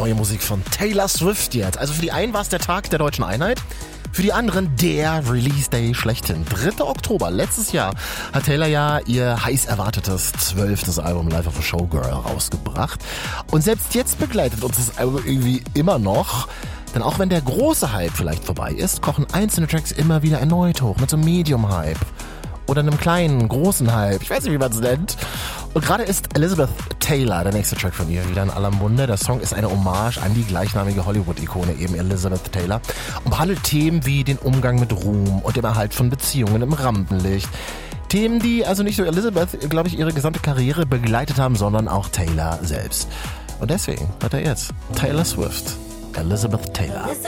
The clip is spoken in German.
Neue Musik von Taylor Swift jetzt. Also für die einen war es der Tag der deutschen Einheit, für die anderen der Release Day schlechthin. 3. Oktober letztes Jahr hat Taylor ja ihr heiß erwartetes 12. Album Life of a Showgirl rausgebracht. Und selbst jetzt begleitet uns das Album irgendwie immer noch. Denn auch wenn der große Hype vielleicht vorbei ist, kochen einzelne Tracks immer wieder erneut hoch mit so einem Medium-Hype. Oder einem kleinen, großen Hype. Ich weiß nicht, wie man es nennt. Und gerade ist Elizabeth Taylor, der nächste Track von ihr, wieder in aller Munde. Der Song ist eine Hommage an die gleichnamige Hollywood-Ikone, eben Elizabeth Taylor. Und behandelt Themen wie den Umgang mit Ruhm und dem Erhalt von Beziehungen im Rampenlicht. Themen, die also nicht nur Elizabeth, glaube ich, ihre gesamte Karriere begleitet haben, sondern auch Taylor selbst. Und deswegen hat er jetzt Taylor Swift, Elizabeth Taylor.